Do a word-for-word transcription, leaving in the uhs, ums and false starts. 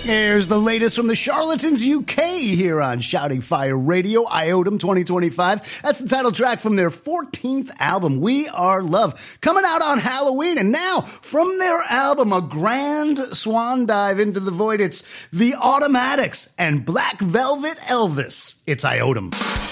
Here's the latest from the Charlatans U K here on Shouting Fire Radio, Iotum twenty twenty-five. That's the title track from their fourteenth album, We Are Love, coming out on Halloween. And now, from their album, a grand swan dive into the void, it's The Automatics and Black Velvet Elvis. It's Iotum.